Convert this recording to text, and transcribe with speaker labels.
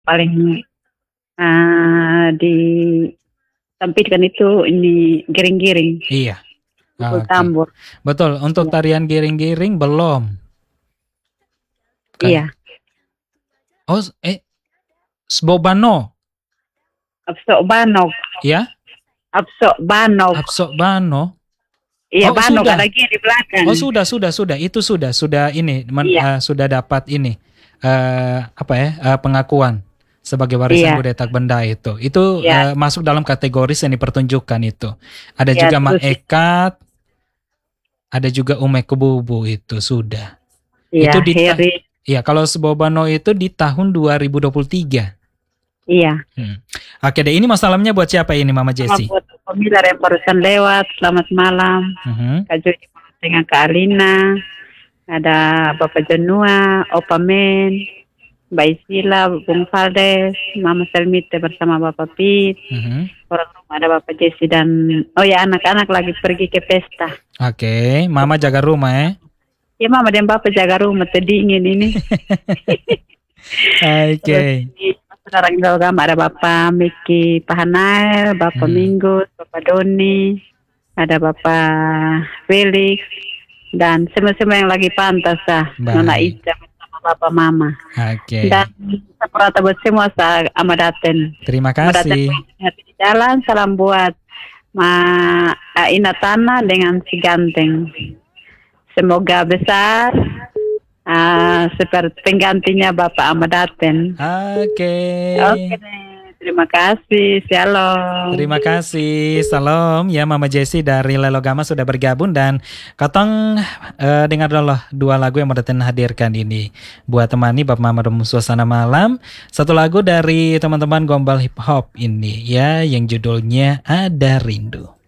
Speaker 1: paling ditampilkan itu ini giring-giring,
Speaker 2: Iya.
Speaker 1: pukul
Speaker 2: Oke.
Speaker 1: tambur.
Speaker 2: Betul, untuk
Speaker 1: Iya.
Speaker 2: tarian giring-giring belum.
Speaker 1: Iya.
Speaker 2: Oh, Sbobano.
Speaker 1: Absok Banok.
Speaker 2: Ya?
Speaker 1: Absok Banok.
Speaker 2: Absok Bano.
Speaker 1: Iya,
Speaker 2: Oh,
Speaker 1: Banok
Speaker 2: sudah.
Speaker 1: ada lagi di belakang.
Speaker 2: Oh, sudah. Itu sudah ini
Speaker 1: Iya.
Speaker 2: sudah dapat ini pengakuan sebagai warisan
Speaker 1: Iya.
Speaker 2: budaya tak benda itu. Itu
Speaker 1: Iya.
Speaker 2: masuk dalam kategori seni pertunjukan itu. Ada
Speaker 1: Iya,
Speaker 2: juga
Speaker 1: terus
Speaker 2: Maekat, ada juga Ume Kebubu itu sudah.
Speaker 1: iya,
Speaker 2: Itu
Speaker 1: Heri.
Speaker 2: Iya, kalau Sbobano itu di tahun 2023.
Speaker 1: Iya.
Speaker 2: Oke deh, ini masalahnya buat siapa ini Mama Jessi?
Speaker 1: Buat pemilar yang barusan lewat, selamat malam. Kak Jody dengan Kak Alina, ada Bapak Janua, Opa Men, Mbak Isila, Bung Valdes, Mama Selmite bersama Bapak Pit, orang rumah ada Bapak Jessi dan anak-anak lagi pergi ke pesta.
Speaker 2: Oke, Mama jaga rumah ya.
Speaker 1: Ya Mama dan Bapak jaga rumah, terdingin ini.
Speaker 2: Oke.
Speaker 1: Saudara Gama ada Bapak Miki Pahanael, Bapak Minggu, Bapak Doni, ada Bapak Felix, dan semua yang lagi pantas Nona Ica bersama Bapak Mama.
Speaker 2: Oke.
Speaker 1: Dan seperti buat semua Amadaten.
Speaker 2: Terima kasih.
Speaker 1: Hati di jalan, salam buat Inatana dengan si Ganteng. Semoga besar. Seperti penggantinya Bapak Amadaten.
Speaker 2: Oke.
Speaker 1: Terima kasih. Shalom.
Speaker 2: Terima kasih. Salam ya Mama Jessi dari Lelogama sudah bergabung dan Katong dengar dulu 2 lagu yang Amadaten hadirkan ini buat temani Bapak Mama dalam suasana malam. Satu lagu dari teman-teman Gombal Hip Hop ini ya yang judulnya Ada Rindu.